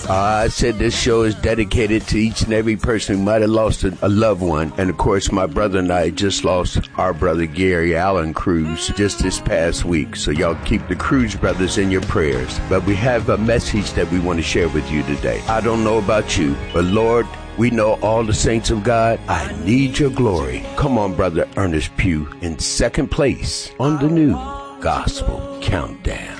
I said this show is dedicated to each and every person who might have lost a loved one. And of course, my brother and I just lost our brother Gary Allen Cruz just this past week. So y'all keep the Cruz brothers in your prayers. But we have a message that we want to share with you today. I don't know about you, but Lord, we know all the saints of God. I need your glory. Come on, Brother Ernest Pugh, in second place on the new Gospel Countdown.